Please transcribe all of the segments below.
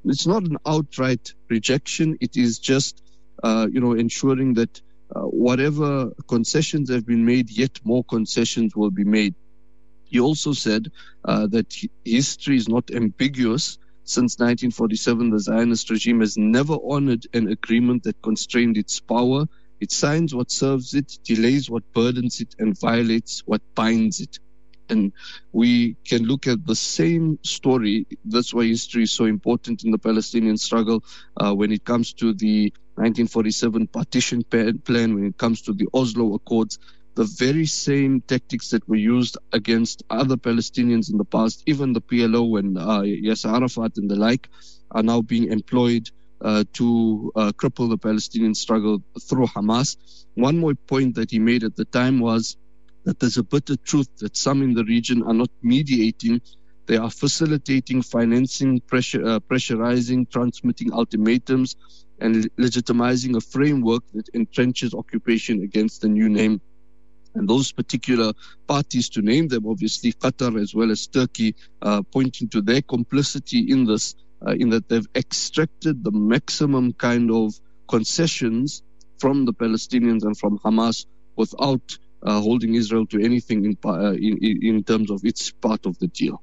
it's not an outright rejection. It is just, ensuring that whatever concessions have been made, yet more concessions will be made. He also said that history is not ambiguous. Since 1947, the Zionist regime has never honored an agreement that constrained its power. It signs what serves it, delays what burdens it, and violates what binds it. And we can look at the same story. That's why history is so important in the Palestinian struggle when it comes to the 1947 partition plan, when it comes to the Oslo Accords. The very same tactics that were used against other Palestinians in the past, even the PLO and Yasser Arafat and the like, are now being employed to cripple the Palestinian struggle through Hamas. One more point that he made at the time was that there's a bitter truth that some in the region are not mediating. They are facilitating, financing, pressurizing, transmitting ultimatums, and legitimizing a framework that entrenches occupation against the new name. And those particular parties, to name them, obviously Qatar as well as Turkey, pointing to their complicity in this, in that they've extracted the maximum kind of concessions from the Palestinians and from Hamas without holding Israel to anything in terms of its part of the deal.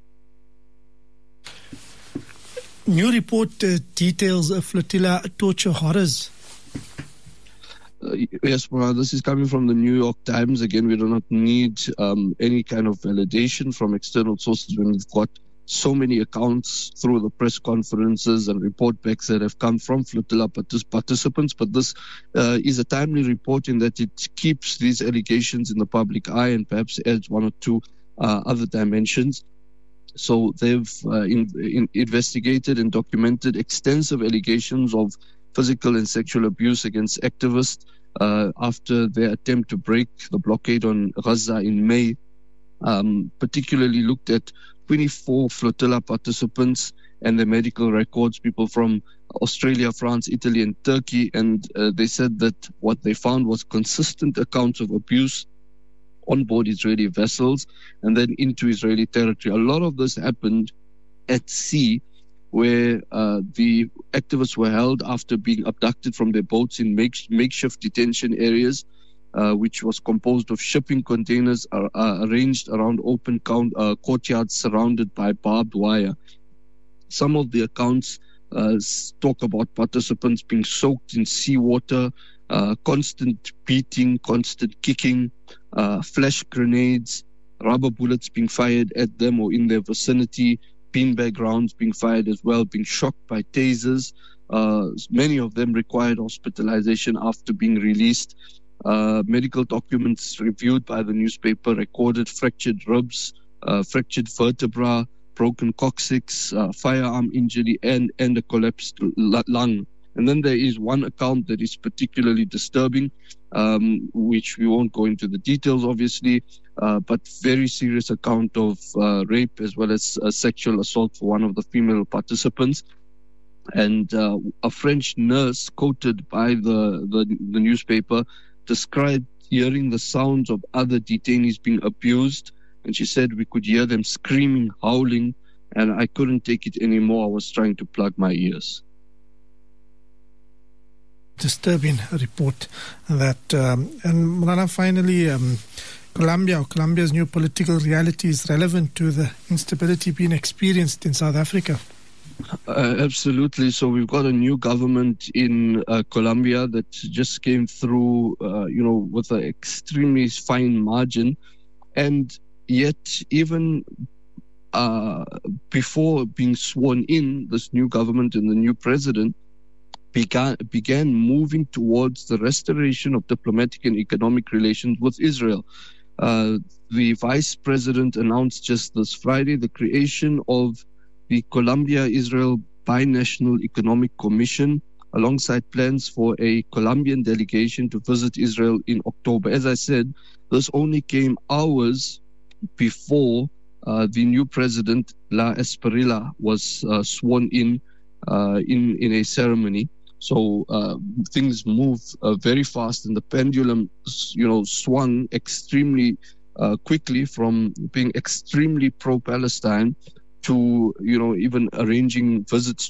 New report details flotilla torture horrors. Yes, Murad, this is coming from the New York Times. Again, we do not need any kind of validation from external sources when we've got so many accounts through the press conferences and report backs that have come from flotilla participants. But this is a timely report in that it keeps these allegations in the public eye and perhaps adds one or two other dimensions. So they've investigated and documented extensive allegations of physical and sexual abuse against activists after their attempt to break the blockade on Gaza in May. Particularly looked at 24 flotilla participants and their medical records, people from Australia, France, Italy, and Turkey. And they said that what they found was consistent accounts of abuse on board Israeli vessels and then into Israeli territory. A lot of this happened at sea, where the activists were held after being abducted from their boats in makeshift detention areas, which was composed of shipping containers arranged around open courtyards surrounded by barbed wire. Some of the accounts talk about participants being soaked in seawater, constant beating, constant kicking, flash grenades, rubber bullets being fired at them or in their vicinity, beanbag rounds being fired as well, being shocked by tasers. Many of them required hospitalization after being released. Medical documents reviewed by the newspaper recorded fractured ribs, fractured vertebra, broken coccyx, firearm injury, and a collapsed lung. And then there is one account that is particularly disturbing, which we won't go into the details, obviously, but very serious account of rape as well as sexual assault for one of the female participants. And a French nurse quoted by the newspaper described hearing the sounds of other detainees being abused. And she said, we could hear them screaming, howling, and I couldn't take it anymore. I was trying to plug my ears. Disturbing report that. And Mulana, finally, Colombia's new political reality is relevant to the instability being experienced in South Africa. Absolutely. So we've got a new government in Colombia that just came through, with an extremely fine margin. And yet, even before being sworn in, this new government and the new president began moving towards the restoration of diplomatic and economic relations with Israel. The vice president announced just this Friday the creation of the Colombia-Israel Binational Economic Commission, alongside plans for a Colombian delegation to visit Israel in October. As I said, this only came hours before the new president, La Espriella, was sworn in a ceremony. So things move very fast, and the pendulum, swung extremely quickly from being extremely pro-Palestine to, even arranging visits